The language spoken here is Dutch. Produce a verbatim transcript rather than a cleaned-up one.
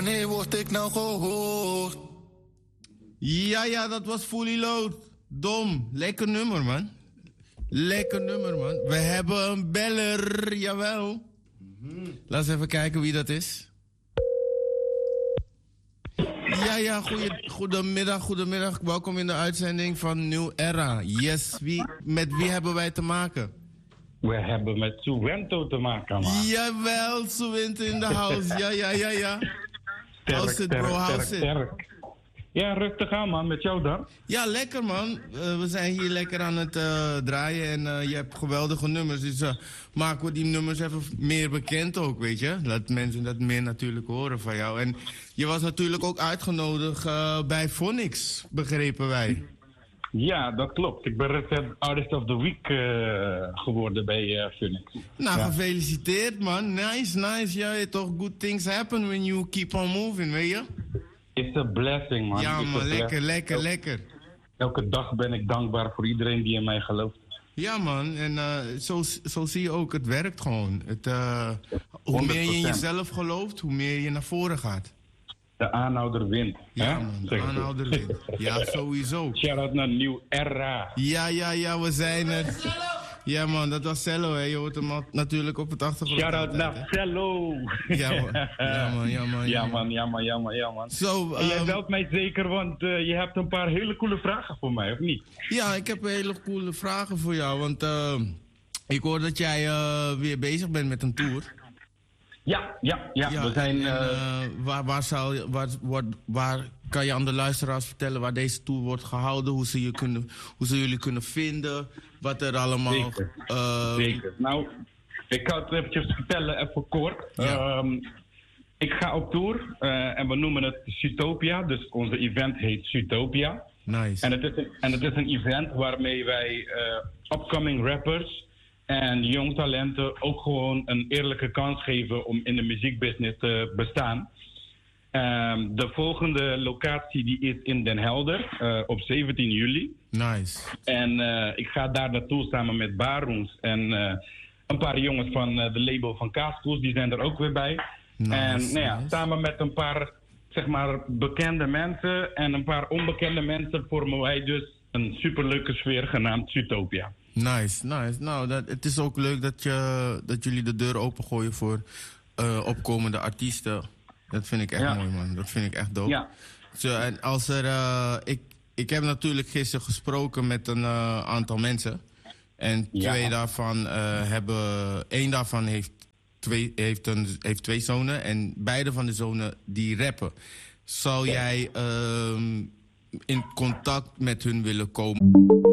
wanneer word ik nou gehoord? Ja, ja, dat was Fully Load. Dom. Lekker nummer, man. Lekker nummer, man. We hebben een beller, jawel. Mm-hmm. Laten we even kijken wie dat is. Ja, ja, goeie, goedemiddag, goedemiddag. Welkom in de uitzending van New Era. Yes, wie, met wie hebben wij te maken? We hebben met Suwento te maken, man. Jawel, Suwento in de house. Ja, ja, ja, ja. Sterk, How's it, bro? sterk, How's sterk, it? sterk. Ja, rustig aan, man. Met jou dan? Ja, lekker, man. Uh, we zijn hier lekker aan het uh, draaien en uh, je hebt geweldige nummers. Dus uh, maken we die nummers even meer bekend ook, weet je. Laat mensen dat meer natuurlijk horen van jou. En je was natuurlijk ook uitgenodigd uh, bij Phonics, begrepen wij. Ja, dat klopt. Ik ben recent Artist of the Week uh, geworden bij uh, Phonics. Nou, ja. Gefeliciteerd, man. Nice, nice. Ja, je toch, good things happen when you keep on moving, weet je. It's a blessing, man. Ja, It's man, lekker, blessing. lekker, lekker. Elke dag ben ik dankbaar voor iedereen die in mij gelooft. Ja, man. En uh, zo, zo zie je ook, het werkt gewoon. Het, uh, hoe meer je in jezelf gelooft, hoe meer je naar voren gaat. De aanhouder wint. Ja, hè? man, de Zeg aanhouder wint. Ja, sowieso. Shout-out naar New Era. Ja, ja, ja, we zijn er. Ja, man, dat was Cello, hè. Je hoort hem al- natuurlijk op het achtergrond. Shout-out altijd, naar hè. Cello. Ja, man. Ja, man, ja, man. Ja, man, ja, man, ja, man, ja, man. Zo, En jij um, belt mij zeker, want uh, je hebt een paar hele coole vragen voor mij, of niet? ja, ik heb hele coole vragen voor jou. Want uh, ik hoor dat jij uh, weer bezig bent met een tour. Ja, ja, ja. Ja, we zijn... en, en, uh, uh, waar, waar, zal, je- waar, waar, waar kan je aan de luisteraars vertellen waar deze tour wordt gehouden? Hoe ze, je kunnen, hoe ze jullie kunnen vinden? Wat er allemaal... Zeker. Uh, Zeker. Nou, ik ga het eventjes vertellen, even kort. Ja. Um, ik ga op tour uh, en we noemen het Sutopia. Dus onze event heet Sutopia. Nice. En het is een, en het is een event waarmee wij uh, upcoming rappers en jong talenten ook gewoon een eerlijke kans geven om in de muziekbusiness te bestaan. Um, de volgende locatie die is in Den Helder uh, op zeventien juli. Nice. En uh, ik ga daar naartoe samen met Baroens en uh, een paar jongens van uh, de label van Kaaskoes, die zijn er ook weer bij. Nice, en nou ja, nice. samen met een paar zeg maar bekende mensen en een paar onbekende mensen vormen wij dus een superleuke sfeer genaamd Sutopia. Nice, nice. Nou, dat, het is ook leuk dat, je, dat jullie de deur opengooien voor uh, opkomende artiesten. Dat vind ik echt Ja. mooi, man. Dat vind ik echt dope. Ja. Zo, en als er, uh, ik, ik heb natuurlijk gisteren gesproken met een uh, aantal mensen. En Ja. twee daarvan uh, hebben... één daarvan heeft twee, heeft, een, heeft twee zonen. En beide van de zonen die rappen. Zou jij um, in contact met hun willen komen?